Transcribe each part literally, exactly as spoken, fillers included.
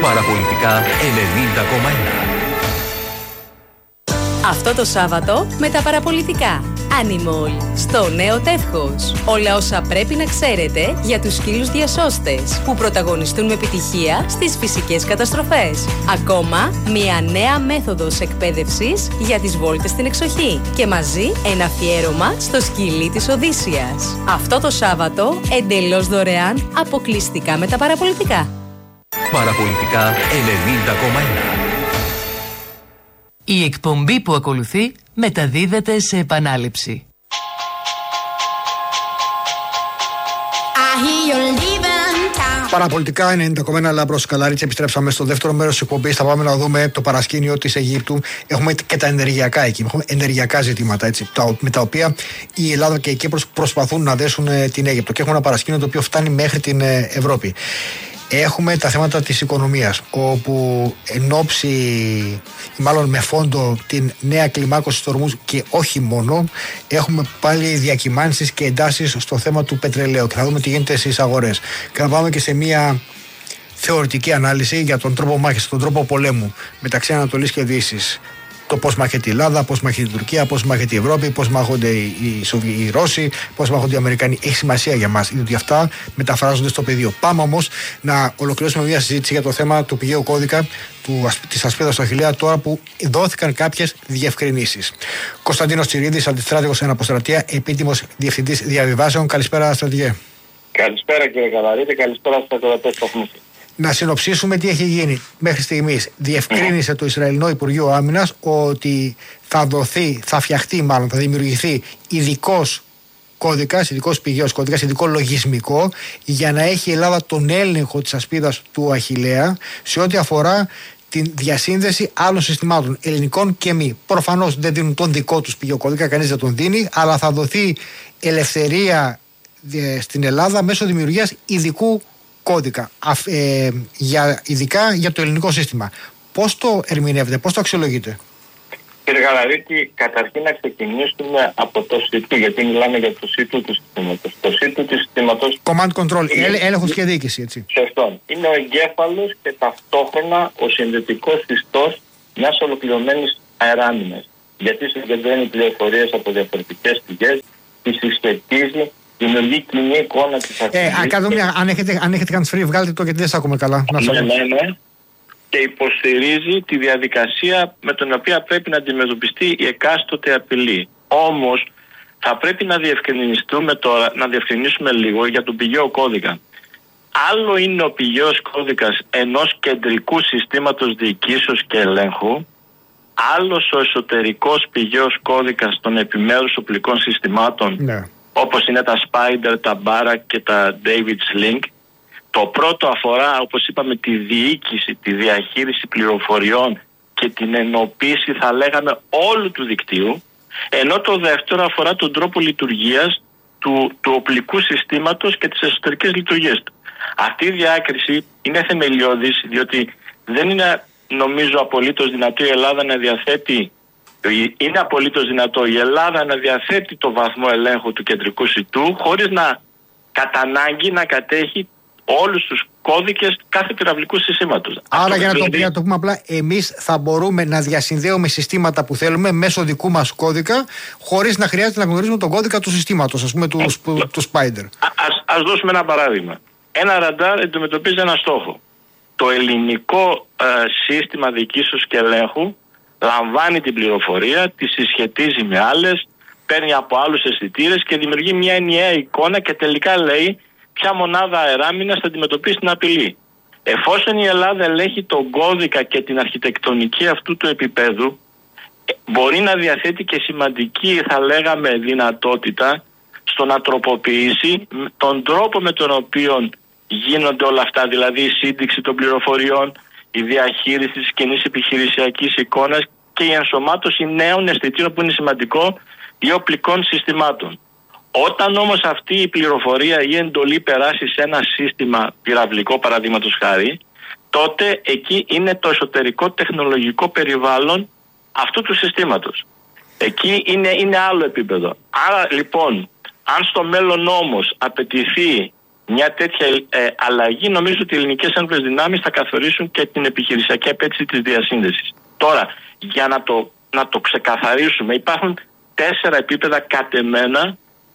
Παραπολιτικά ενενήντα κόμμα ένα. Αυτό το Σάββατο με τα παραπολιτικά. Animal, στο νέο Τεύχος. Όλα όσα πρέπει να ξέρετε για τους σκύλους διασώστες που πρωταγωνιστούν με επιτυχία στις φυσικές καταστροφές. Ακόμα, μια νέα μέθοδος εκπαίδευσης για τις βόλτες στην εξοχή. Και μαζί ένα αφιέρωμα στο σκυλί της Οδύσσιας. Αυτό το Σάββατο, εντελώς δωρεάν, αποκλειστικά με τα παραπολιτικά. Παραπολιτικά ενενήντα κόμμα ένα. Η εκπομπή που ακολουθεί μεταδίδεται σε επανάληψη. Παραπολιτικά ενενήντα κόμμα ένα, Λάμπρος Καλάριτς. Επιστρέψαμε στο δεύτερο μέρος της εκπομπής. Θα πάμε να δούμε το παρασκήνιο της Αιγύπτου. Έχουμε και τα ενεργειακά εκεί. Έχουμε ενεργειακά ζητήματα, έτσι, με τα οποία η Ελλάδα και η Κύπρος προσπαθούν να δέσουν την Αίγυπτο. Και έχουμε ένα παρασκήνιο το οποίο φτάνει μέχρι την Ευρώπη. Έχουμε τα θέματα της οικονομίας, όπου εν ώψη, μάλλον με φόντο την νέα κλιμάκωση του ορμούς και όχι μόνο, έχουμε πάλι διακυμάνσεις και εντάσεις στο θέμα του πετρελαίου και θα δούμε τι γίνεται στις αγορές. Και θα πάμε και σε μια θεωρητική ανάλυση για τον τρόπο μάχης, τον τρόπο πολέμου μεταξύ Ανατολής και Δύσης. Το πώς μάχεται η Ελλάδα, πώς μάχεται η Τουρκία, πώς μάχεται η Ευρώπη, πώς μάχονται οι, οι, οι Ρώσοι, πώς μάχονται οι Αμερικανοί. Έχει σημασία για μας, διότι αυτά μεταφράζονται στο πεδίο. Πάμε όμως να ολοκληρώσουμε μια συζήτηση για το θέμα του πηγαίου κώδικα του, της ασπίδας του Αχιλλέα, τώρα που δόθηκαν κάποιες διευκρινήσεις. Κωνσταντίνος Τσιρίδης, αντιστράτηγος εν αποστρατεία, επίτιμος διευθυντής διαβιβάσεων. Καλησπέρα, στρατηγέ. Καλησπέρα, κύριε Καλαρίτη, καλησπέρα στους ακροατές που έχουμε. Να συνοψίσουμε τι έχει γίνει μέχρι στιγμής. Διευκρίνησε το Ισραηλινό Υπουργείο Άμυνας ότι θα δοθεί, θα φτιαχτεί μάλλον, θα δημιουργηθεί ειδικός κώδικας, ειδικός πηγαίος κώδικας, ειδικό λογισμικό για να έχει η Ελλάδα τον έλεγχο της ασπίδας του Αχιλλέα σε ό,τι αφορά τη διασύνδεση άλλων συστημάτων, ελληνικών και μη. Προφανώς δεν δίνουν τον δικό τους πηγαίο κώδικα, κανείς δεν τον δίνει, αλλά θα δοθεί ελευθερία στην Ελλάδα μέσω δημιουργίας ειδικού κώδικα, ε, για, ειδικά για το ελληνικό σύστημα. Πώς το ερμηνεύετε, πώς το αξιολογείτε? Κύριε Γαλαρίτη, καταρχήν να ξεκινήσουμε από το σι του, γιατί μιλάμε για το σι του του συστήματος. Το σι του του συστήματος... Command Control, είναι... έλεγχος και διοίκηση, έτσι. Σωστό. Είναι ο εγκέφαλος και ταυτόχρονα ο συνδετικός ιστός μιας ολοκληρωμένης αεράμινας. Γιατί συγκεντρώνει πληροφορίες από διαφορετικές πηγές, τις συσχετίζει, δημιουργεί κοινή εικόνα της ακτής. Ε, αν έχετε, αν έχετε hands free, βγάλτε το γιατί δεν σας ακούμε καλά. Ναι, ναι, ναι. Και υποστηρίζει τη διαδικασία με την οποία πρέπει να αντιμετωπιστεί η εκάστοτε απειλή. Όμως θα πρέπει να διευκρινιστούμε τώρα, να διευκρινίσουμε λίγο για τον πηγαίο κώδικα. Άλλο είναι ο πηγαίος κώδικας ενός κεντρικού συστήματος διοικήσεως και ελέγχου, άλλος ο εσωτερικός πηγαίος κώδικας των επιμέρους οπλικών συστημάτων, ναι, όπως είναι τα Spider, τα Barak και τα David's Link. Το πρώτο αφορά, όπως είπαμε, τη διοίκηση, τη διαχείριση πληροφοριών και την ενοποίηση, θα λέγαμε, όλου του δικτύου, ενώ το δεύτερο αφορά τον τρόπο λειτουργίας του, του οπλικού συστήματος και τις εσωτερικές λειτουργίες του. Αυτή η διάκριση είναι θεμελιώδης, διότι δεν είναι, νομίζω, απολύτως δυνατό η Ελλάδα να διαθέτει, είναι απολύτως δυνατό η Ελλάδα να διαθέτει το βαθμό ελέγχου του κεντρικού σιτού χωρίς να κατά ανάγκη να κατέχει όλους τους κώδικες κάθε πυραυλικού συστήματος. Άρα, για να, δηλαδή... το, για να το πούμε απλά, εμείς θα μπορούμε να διασυνδέουμε συστήματα που θέλουμε μέσω δικού μας κώδικα, χωρίς να χρειάζεται να γνωρίζουμε τον κώδικα του συστήματος, ας πούμε του, του, του Spider. Ας, ας δώσουμε ένα παράδειγμα. Ένα ραντάρ αντιμετωπίζει ένα στόχο. Το ελληνικό ε, σύστημα διοικήσεως και ελέγχου λαμβάνει την πληροφορία, τη συσχετίζει με άλλες, παίρνει από άλλους αισθητήρες και δημιουργεί μια ενιαία εικόνα και τελικά λέει ποια μονάδα αεράμινας θα αντιμετωπίσει την απειλή. Εφόσον η Ελλάδα ελέγχει τον κώδικα και την αρχιτεκτονική αυτού του επίπεδου, μπορεί να διαθέτει και σημαντική, θα λέγαμε, δυνατότητα στο να τροποποιήσει τον τρόπο με τον οποίο γίνονται όλα αυτά, δηλαδή η σύνδεξη των πληροφοριών, η διαχείριση της κοινής επιχειρησιακής εικόνας και η ενσωμάτωση νέων αισθητήρων που είναι σημαντικό ή οπλικών συστημάτων. Όταν όμως αυτή η πληροφορία ή εντολή περάσει σε ένα σύστημα πυραυλικό, παραδείγματος χάρη, τότε εκεί είναι το εσωτερικό τεχνολογικό περιβάλλον αυτού του συστήματος. Εκεί είναι, είναι άλλο επίπεδο. Άρα λοιπόν, αν στο μέλλον όμως απαιτηθεί μια τέτοια ε, αλλαγή, νομίζω ότι οι ελληνικές ένοπλες δυνάμεις θα καθορίσουν και την επιχειρησιακή απέτηση της διασύνδεσης. Τώρα, για να το, να το ξεκαθαρίσουμε, υπάρχουν τέσσερα επίπεδα κατεμένα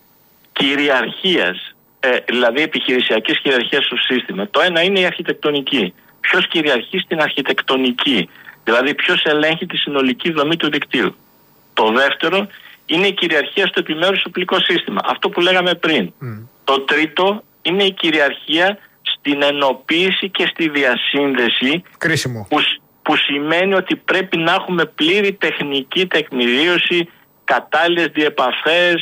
κυριαρχίας, ε, δηλαδή επιχειρησιακής κυριαρχίας στο σύστημα. Το ένα είναι η αρχιτεκτονική. Ποιος κυριαρχεί στην αρχιτεκτονική, δηλαδή ποιος ελέγχει τη συνολική δομή του δικτύου. Το δεύτερο είναι η κυριαρχία στο επιμέρους οπλικό σύστημα, αυτό που λέγαμε πριν. Mm. Το τρίτο είναι η κυριαρχία στην ενοποίηση και στη διασύνδεση. Κρίσιμο. Που, που σημαίνει ότι πρέπει να έχουμε πλήρη τεχνική τεκμηρίωση, κατάλληλες διεπαφές,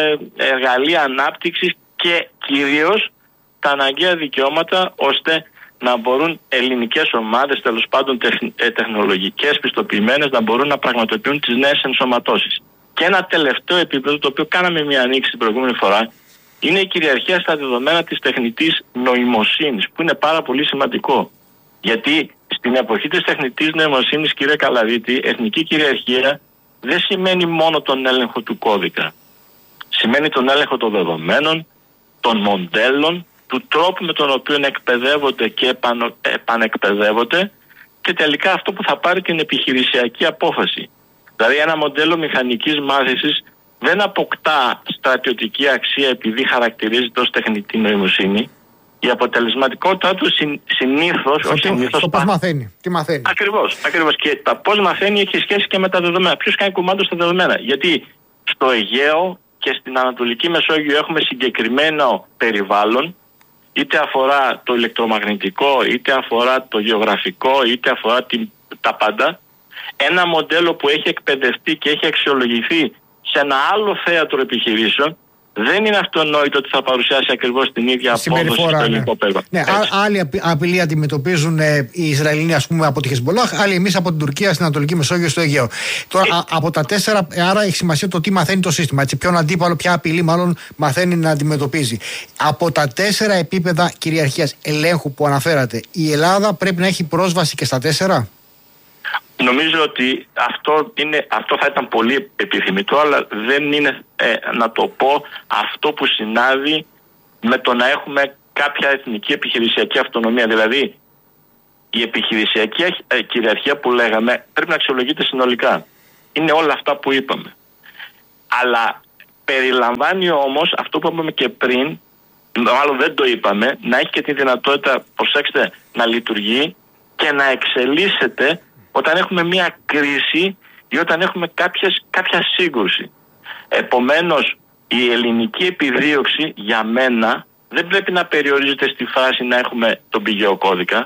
εργαλεία ανάπτυξης και κυρίως τα αναγκαία δικαιώματα ώστε να μπορούν ελληνικές ομάδες, τέλος πάντων τεχνολογικές, πιστοποιημένες, να μπορούν να πραγματοποιούν τις νέες ενσωματώσεις. Και ένα τελευταίο επίπεδο, το οποίο κάναμε μια ανοίξη την προηγούμενη φορά, είναι η κυριαρχία στα δεδομένα της τεχνητής νοημοσύνης, που είναι πάρα πολύ σημαντικό. Γιατί στην εποχή της τεχνητής νοημοσύνης, κύριε Καλαρίτη, εθνική κυριαρχία δεν σημαίνει μόνο τον έλεγχο του κώδικα. Σημαίνει τον έλεγχο των δεδομένων, των μοντέλων, του τρόπου με τον οποίο εκπαιδεύονται και επανο, επανεκπαιδεύονται και τελικά αυτό που θα πάρει την επιχειρησιακή απόφαση. Δηλαδή ένα μοντέλο μηχανικής μάθησης δεν αποκτά στρατιωτική αξία επειδή χαρακτηρίζεται ως τεχνητή νοημοσύνη. Η αποτελεσματικότητά του συν, συνήθως... Στο, συνήθως στο πώς μαθαίνει. Τι μαθαίνει. Ακριβώς, ακριβώς. Και τα πώς μαθαίνει έχει σχέση και με τα δεδομένα. Ποιος κάνει κουμάντο στα δεδομένα. Γιατί στο Αιγαίο και στην Ανατολική Μεσόγειο έχουμε συγκεκριμένο περιβάλλον, είτε αφορά το ηλεκτρομαγνητικό, είτε αφορά το γεωγραφικό, είτε αφορά την, τα πάντα. Ένα μοντέλο που έχει εκπαιδευτεί και έχει αξιολογηθεί σε ένα άλλο θέατρο επιχειρήσεων, δεν είναι αυτονόητο ότι θα παρουσιάσει ακριβώς την ίδια απόδοση στο ελληνικό περιβάλλον. Ναι, άλλη απειλή αντιμετωπίζουν ε, οι Ισραηλινοί, ας πούμε, από τη Χεσμολάχ, άλλοι εμείς από την Τουρκία στην Ανατολική Μεσόγειο στο Αιγαίο. Τώρα, ε, α, από τα τέσσερα, άρα έχει σημασία το τι μαθαίνει το σύστημα. Έτσι, ποιον αντίπαλο, ποια απειλή μάλλον μαθαίνει να αντιμετωπίζει. Από τα τέσσερα επίπεδα κυριαρχίας ελέγχου που αναφέρατε, η Ελλάδα πρέπει να έχει πρόσβαση και στα τέσσερα. Νομίζω ότι αυτό, είναι, αυτό θα ήταν πολύ επιθυμητό, αλλά δεν είναι, ε, να το πω, αυτό που συνάδει με το να έχουμε κάποια εθνική επιχειρησιακή αυτονομία. Δηλαδή, η επιχειρησιακή ε, κυριαρχία που λέγαμε πρέπει να αξιολογείται συνολικά. Είναι όλα αυτά που είπαμε. Αλλά περιλαμβάνει όμως αυτό που είπαμε και πριν, μάλλον δεν το είπαμε, να έχει και τη δυνατότητα, προσέξτε, να λειτουργεί και να εξελίσσεται όταν έχουμε μια κρίση ή όταν έχουμε κάποιες, κάποια σύγκρουση. Επομένως, η ελληνική επιδίωξη για μένα δεν πρέπει να περιορίζεται στη φάση να έχουμε τον πηγαίο κώδικα.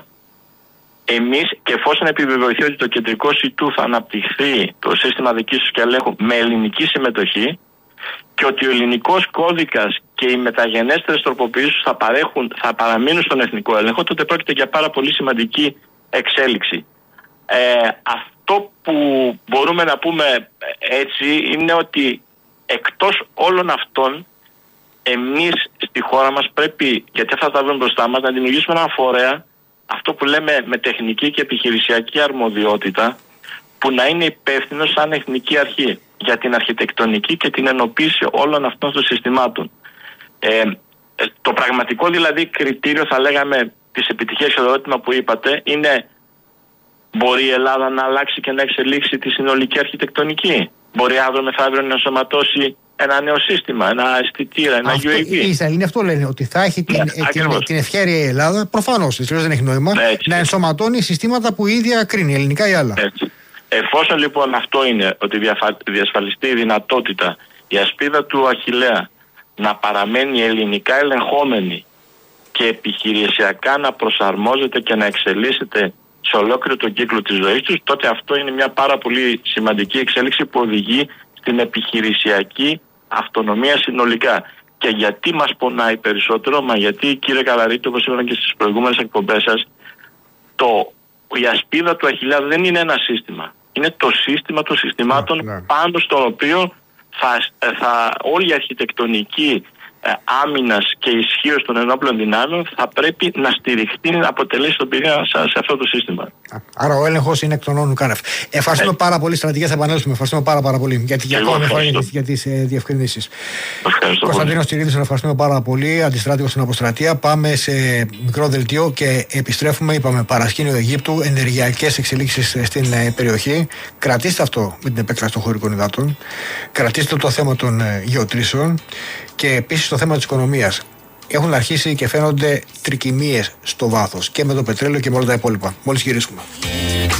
Εμείς, και εφόσον επιβεβαιωθεί ότι το κεντρικό ΣΥΤΟΥ θα αναπτυχθεί, το σύστημα διοίκησης και ελέγχου, με ελληνική συμμετοχή και ότι ο ελληνικός κώδικας και οι μεταγενέστερες τροποποιήσεις θα, παρέχουν, θα παραμείνουν στον εθνικό έλεγχο, τότε πρόκειται για πάρα πολύ σημαντική εξέλιξη. Ε, αυτό που μπορούμε να πούμε έτσι είναι ότι εκτός όλων αυτών εμείς στη χώρα μας πρέπει, γιατί αυτά τα βρούμε μπροστά μας, να δημιουργήσουμε ένα φορέα, αυτό που λέμε με τεχνική και επιχειρησιακή αρμοδιότητα, που να είναι υπεύθυνο σαν εθνική αρχή για την αρχιτεκτονική και την ενοποίηση όλων αυτών των συστημάτων. Ε, το πραγματικό δηλαδή κριτήριο, θα λέγαμε, της επιτυχίας και το ερώτημα που είπατε είναι: μπορεί η Ελλάδα να αλλάξει και να εξελίξει τη συνολική αρχιτεκτονική? Μπορεί αύριο μεθαύριο να ενσωματώσει ένα νέο σύστημα, ένα αισθητήρα, ένα αυτό, γιου έι βι? Οι Ισραηλοί αυτό λένε, ότι θα έχει την, ναι, την, την ευχέρεια η Ελλάδα, προφανώς, δεν έχει νόημα, ναι, να ενσωματώνει συστήματα που η ίδια κρίνει, ελληνικά ή άλλα. Έτσι. Εφόσον λοιπόν αυτό είναι, ότι διασφαλιστεί η δυνατότητα, η ασπίδα του Αχιλλέα να παραμένει ελληνικά ελεγχόμενη και επιχειρησιακά να προσαρμόζεται και να εξελίσσεται σε ολόκληρο τον κύκλο της ζωής τους, τότε αυτό είναι μια πάρα πολύ σημαντική εξέλιξη που οδηγεί στην επιχειρησιακή αυτονομία συνολικά. Και γιατί μας πονάει περισσότερο? Μα γιατί, κύριε Καλαρίτη, όπως είπαμε και στις προηγούμενες εκπομπές σας, το, η ασπίδα του Αχιλλέα δεν είναι ένα σύστημα. Είναι το σύστημα των συστημάτων, ναι, ναι, πάνω στο οποίο θα, θα, όλη η αρχιτεκτονική ε, άμυνας και ισχύως των ενόπλων δυνάμεων θα πρέπει να στηριχτεί, να αποτελέσει τον πυρήνα σε, σε αυτό το σύστημα. Άρα ο έλεγχος είναι εκ των όνων κάνευ. Ευχαριστούμε ε. πάρα πολύ, στρατηγέ, θα επανέλθουμε. Ευχαριστούμε πάρα, πάρα πολύ για, για ακόμη φορά για τις ε, διευκρινήσεις. Κωνσταντίνος Τσιρίδης, ευχαριστούμε πάρα πολύ. Αντιστράτηγος στην Αποστρατεία. Πάμε σε μικρό δελτίο και επιστρέφουμε. Είπαμε παρασκήνιο Αιγύπτου, ενεργειακές εξελίξεις στην ε, περιοχή. Κρατήστε αυτό με την επέκταση των χωρικών υδάτων. Κρατήστε το θέμα των ε, γεωτρήσεων και επίσης το θέμα της οικονομίας. Έχουν αρχίσει και φαίνονται τρικυμίες στο βάθος και με το πετρέλαιο και με όλα τα υπόλοιπα. Μόλις γυρίσουμε.